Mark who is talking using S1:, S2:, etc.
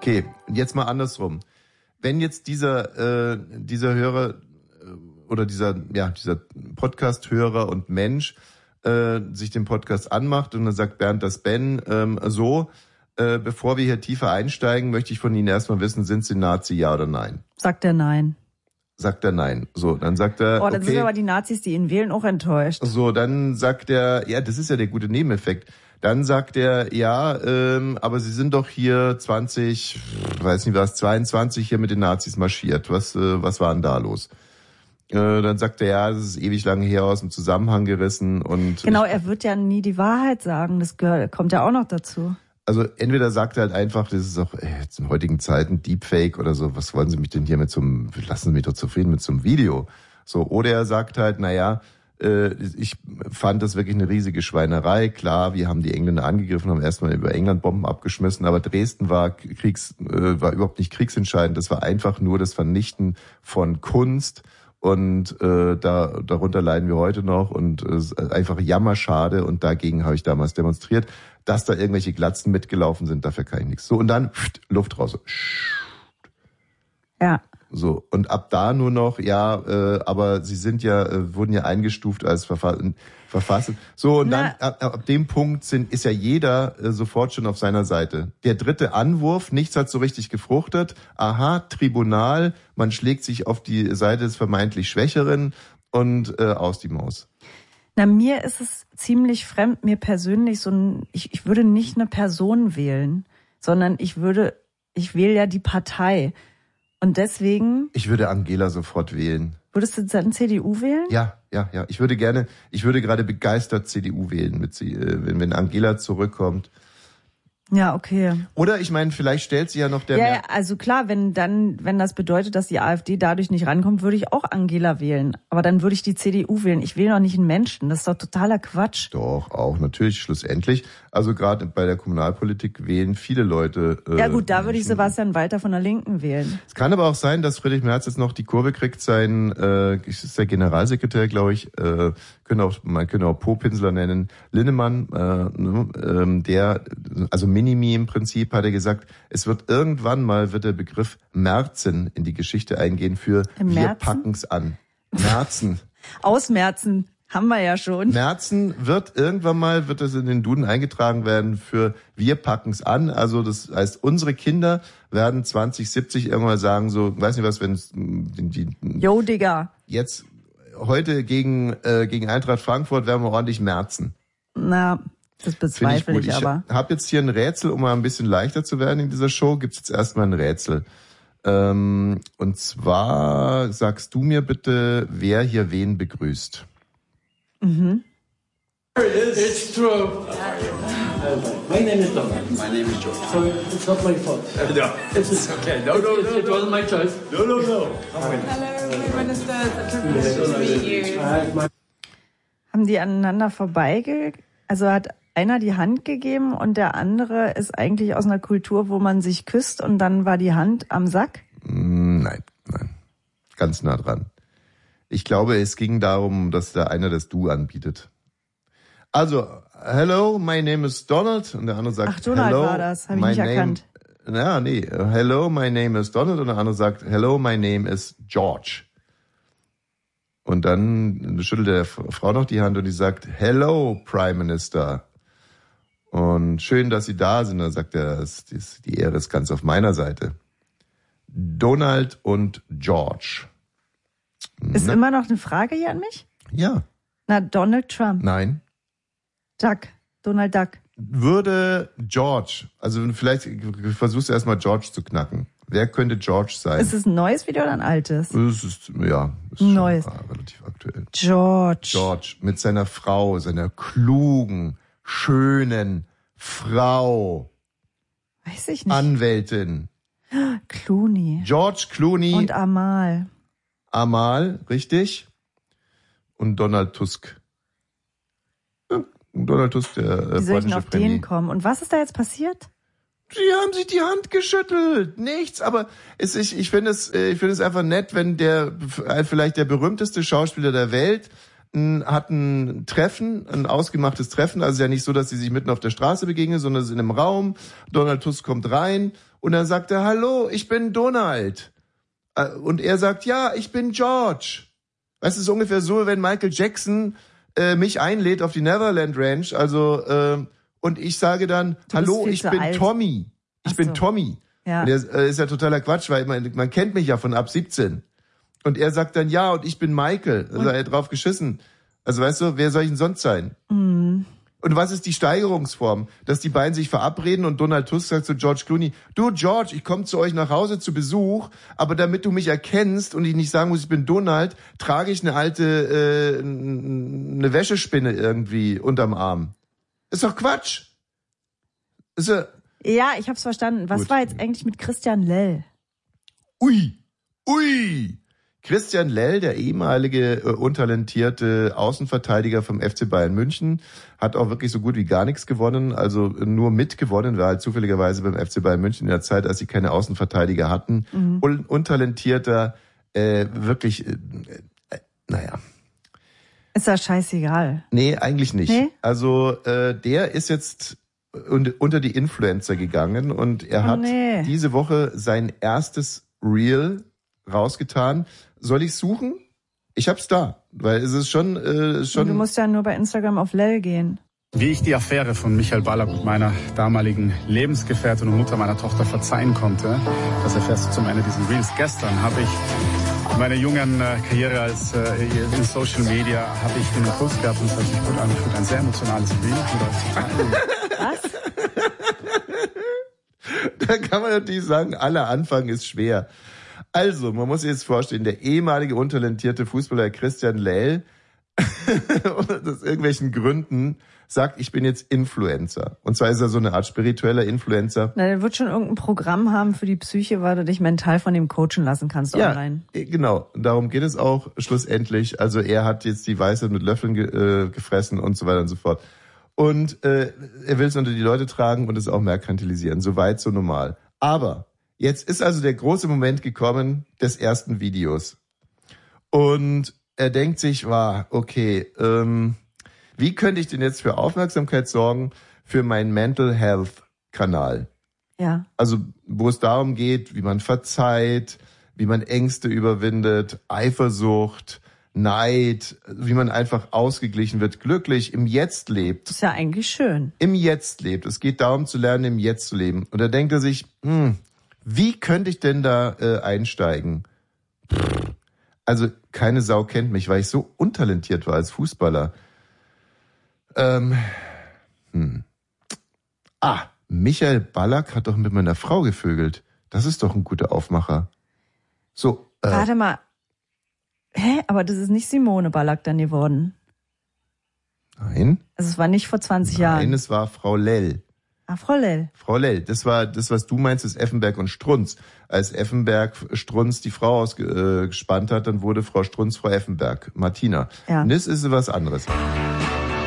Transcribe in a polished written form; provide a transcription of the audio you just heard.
S1: Okay, jetzt mal andersrum. Wenn jetzt dieser Hörer oder dieser Podcast-Hörer und Mensch sich den Podcast anmacht und dann sagt Bernd das Ben bevor wir hier tiefer einsteigen, möchte ich von Ihnen erstmal wissen, sind Sie Nazi, ja oder nein?
S2: Sagt er nein.
S1: Sagt er nein. So, dann sagt er,
S2: dann sind aber die Nazis, die ihn wählen, auch enttäuscht.
S1: So, dann sagt er, ja, das ist ja der gute Nebeneffekt. Dann sagt er, ja, aber Sie sind doch hier 22 hier mit den Nazis marschiert. Was war denn da los? Dann sagt er, ja, das ist ewig lange her, aus dem Zusammenhang gerissen und...
S2: Genau, er wird ja nie die Wahrheit sagen, das kommt ja auch noch dazu.
S1: Also entweder sagt er halt einfach, das ist auch jetzt in heutigen Zeiten Deepfake oder so, was wollen Sie mich denn hier lassen Sie mich doch zufrieden mit so einem Video. So, oder er sagt halt, ich fand das wirklich eine riesige Schweinerei. Klar, wir haben die Engländer angegriffen, haben erstmal über England Bomben abgeschmissen, aber Dresden war überhaupt nicht kriegsentscheidend. Das war einfach nur das Vernichten von Kunst. Und darunter leiden wir heute noch und es ist einfach jammerschade und dagegen habe ich damals demonstriert, dass da irgendwelche Glatzen mitgelaufen sind, dafür kann ich nichts. So, und dann Luft raus.
S2: Ja.
S1: So, und ab da nur noch, aber sie sind wurden ja eingestuft als verfasst. So, und dann ab dem Punkt ist ja jeder sofort schon auf seiner Seite. Der dritte Anwurf, nichts hat so richtig gefruchtet. Aha, Tribunal, man schlägt sich auf die Seite des vermeintlich Schwächeren und aus die Maus.
S2: Mir ist es ziemlich fremd, mir persönlich ich würde nicht eine Person wählen, sondern ich wähle ja die Partei. Und deswegen...
S1: Ich würde Angela sofort wählen.
S2: Würdest du dann CDU wählen?
S1: Ja. Ich würde gerade begeistert CDU wählen, wenn Angela zurückkommt.
S2: Ja, okay.
S1: Oder ich meine, vielleicht stellt sie ja noch
S2: Ja, also klar, wenn das bedeutet, dass die AfD dadurch nicht rankommt, würde ich auch Angela wählen. Aber dann würde ich die CDU wählen. Ich wähle doch nicht einen Menschen. Das ist doch totaler Quatsch.
S1: Doch, auch natürlich, schlussendlich. Also gerade bei der Kommunalpolitik wählen viele Leute...
S2: ja gut, da würde ich Sebastian Walter von der Linken wählen.
S1: Es kann aber auch sein, dass Friedrich Merz jetzt noch die Kurve kriegt, ist der Generalsekretär, glaube ich, man könnte auch Popinsler nennen, Linnemann, also Minimi im Prinzip, hat er gesagt, wird der Begriff Merzen in die Geschichte eingehen für wir packen's an. Merzen.
S2: Ausmerzen haben wir ja schon.
S1: Merzen wird das in den Duden eingetragen werden für wir packen's an. Also das heißt, unsere Kinder werden 2070 irgendwann sagen so, weiß nicht was, wenn
S2: Jo, Digga.
S1: Jetzt heute gegen Eintracht Frankfurt werden wir ordentlich merzen.
S2: Na, das bezweifle ich aber.
S1: Ich habe jetzt hier ein Rätsel, um mal ein bisschen leichter zu werden in dieser Show, gibt's jetzt erstmal ein Rätsel. Und zwar sagst du mir bitte, wer hier wen begrüßt.
S2: Mhm.
S3: It's true. My name is Tom.
S4: My name is George.
S3: So it's not my fault.
S4: No, it's okay. No.
S3: It wasn't my choice.
S4: No.
S5: Hello, Prime Minister. It's a privilege to meet you.
S2: Haben die aneinander also hat einer die Hand gegeben und der andere ist eigentlich aus einer Kultur, wo man sich küsst und dann war die Hand am Sack?
S1: Nein. Ganz nah dran. Ich glaube, es ging darum, dass da einer das Du anbietet. Also, hello, my name is Donald. Und der andere sagt,
S2: ach, Donald
S1: hello,
S2: war das, habe ich nicht erkannt.
S1: Hello, my name is Donald. Und der andere sagt, hello, my name is George. Und dann schüttelt der Frau noch die Hand und die sagt, hello, Prime Minister. Und schön, dass Sie da sind. Dann sagt er, die Ehre ist ganz auf meiner Seite. Donald und George.
S2: Ist immer noch eine Frage hier an mich?
S1: Ja.
S2: Na, Donald Trump.
S1: Nein.
S2: Donald Duck.
S1: Würde George, also vielleicht versuchst du erstmal George zu knacken. Wer könnte George sein?
S2: Ist es ein neues Video oder ein altes?
S1: Es ist
S2: neues.
S1: Relativ aktuell.
S2: George
S1: mit seiner Frau, seiner klugen, schönen Frau.
S2: Weiß ich nicht.
S1: Anwältin.
S2: Clooney.
S1: George Clooney.
S2: Und Amal,
S1: richtig. Und Donald Tusk. Donald Tusk, der
S2: wie soll ich denn auf den kommen? Und was ist da jetzt passiert?
S1: Sie haben sich die Hand geschüttelt. Nichts, aber ich finde es einfach nett, wenn vielleicht der berühmteste Schauspieler der Welt hat ein Treffen, ein ausgemachtes Treffen. Also es ist ja nicht so, dass sie sich mitten auf der Straße begegnen, sondern es ist in einem Raum. Donald Tusk kommt rein und dann sagt er, hallo, ich bin Donald. Und er sagt, ja, ich bin George. Weißt du, es ist ungefähr so, wenn Michael Jackson mich einlädt auf die Neverland Ranch, also und ich sage dann, hallo, ich bin alt. Tommy. Ich bin Tommy. Ja. Und das ist ja totaler Quatsch, weil man kennt mich ja von ab 17. Und er sagt dann, ja, und ich bin Michael. Also er hat drauf geschissen. Also weißt du, wer soll ich denn sonst sein? Mhm. Und was ist die Steigerungsform? Dass die beiden sich verabreden und Donald Tusk sagt zu George Clooney, du George, ich komme zu euch nach Hause zu Besuch, aber damit du mich erkennst und ich nicht sagen muss, ich bin Donald, trage ich eine alte, eine Wäschespinne irgendwie unterm Arm. Ist doch Quatsch. Ist
S2: ja, ich hab's verstanden. Was war jetzt eigentlich mit Christian Lell?
S1: Ui. Christian Lell, der ehemalige untalentierte Außenverteidiger vom FC Bayern München, hat auch wirklich so gut wie gar nichts gewonnen, also nur mitgewonnen, war halt zufälligerweise beim FC Bayern München in der Zeit, als sie keine Außenverteidiger hatten. Mhm. Untalentierter, wirklich, naja.
S2: Ist das scheißegal?
S1: Nee, eigentlich nicht. Nee? Also der ist jetzt unter die Influencer gegangen und er hat diese Woche sein erstes Reel rausgetan. Soll ich suchen? Ich hab's da, weil es ist schon.
S2: Du musst ja nur bei Instagram auf Lell gehen.
S6: Wie ich die Affäre von Michael Ballack mit meiner damaligen Lebensgefährtin und Mutter meiner Tochter verzeihen konnte, das erfährst du zum Ende dieses Reels. Gestern habe ich meine jungen Karriere als in Social Media habe ich den Impuls gehabt und es hört sich gut an. Ich ein sehr emotionales Reel.
S2: Was?
S1: Da kann man natürlich sagen, aller Anfang ist schwer. Also, man muss sich jetzt vorstellen, der ehemalige untalentierte Fußballer Christian Lell aus irgendwelchen Gründen sagt, ich bin jetzt Influencer. Und zwar ist er so eine Art spiritueller Influencer.
S2: Na, der wird schon irgendein Programm haben für die Psyche, weil du dich mental von dem coachen lassen kannst online.
S1: Ja, genau. Darum geht es auch schlussendlich. Also er hat jetzt die Weisheit mit Löffeln gefressen und so weiter und so fort. Und er will es unter die Leute tragen und es auch merkantilisieren. So weit, so normal. Aber jetzt ist also der große Moment gekommen des ersten Videos. Und er denkt sich, okay, wie könnte ich denn jetzt für Aufmerksamkeit sorgen für meinen Mental Health Kanal?
S2: Ja.
S1: Also, wo es darum geht, wie man verzeiht, wie man Ängste überwindet, Eifersucht, Neid, wie man einfach ausgeglichen wird, glücklich, im Jetzt lebt.
S2: Das ist ja eigentlich schön.
S1: Im Jetzt lebt. Es geht darum zu lernen, im Jetzt zu leben. Und da denkt er sich, wie könnte ich denn da einsteigen? Also keine Sau kennt mich, weil ich so untalentiert war als Fußballer. Michael Ballack hat doch mit meiner Frau gevögelt. Das ist doch ein guter Aufmacher. So.
S2: Warte mal. Aber das ist nicht Simone Ballack dann geworden.
S1: Nein.
S2: Also es war nicht vor 20 Jahren.
S1: Nein, es war Frau Lell.
S2: Frau Lell.
S1: Frau Lell, das war das, was du meinst, ist Effenberg und Strunz. Als Effenberg Strunz die Frau ausgespannt hat, dann wurde Frau Strunz Frau Effenberg, Martina.
S2: Ja.
S1: Und das ist was anderes.